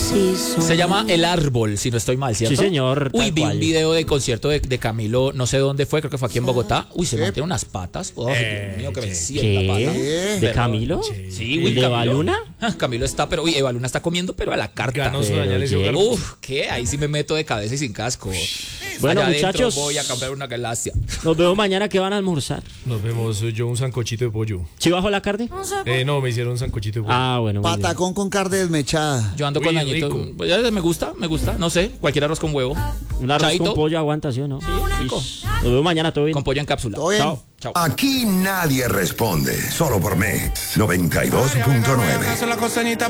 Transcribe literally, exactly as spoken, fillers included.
Se llama El Árbol, si no estoy mal, ¿cierto? Sí, señor. Uy, vi cual. un video de concierto de, de Camilo, no sé dónde fue, creo que fue aquí en Bogotá. Uy, se mantiene unas patas. Oh, Eh, Dios mío, que me ¿qué? sienta la pata. ¿De Pero- Camilo? Sí, ¿Y uy, de Camilo. Baluna? Ah, Camilo está, pero uy, Evaluna está comiendo, pero a la carta. Ganó su Pero dañales y oye. hogar. Uf, ¿qué? Ahí sí me meto de cabeza y sin casco. Bueno, Allá adentro muchachos. voy a comprar una galaxia. Nos vemos mañana que van a almorzar. Nos vemos, soy yo un sancochito de pollo. ¿Sí bajo la carne? Eh, no, me hicieron un sancochito de pollo. Ah, bueno. muy bien. Patacón con carne desmechada. Yo ando Uy, con dañito. rico. Pues ya me gusta, me gusta. No sé, cualquier arroz con huevo. Un arroz Chaito. con pollo aguanta, ¿sí o no? Sí, rico. Nos vemos mañana, todo bien. Con pollo en cápsula. Todo bien. Chao. Chao. Aquí nadie responde, solo por Mix noventa y dos punto nueve. la costanita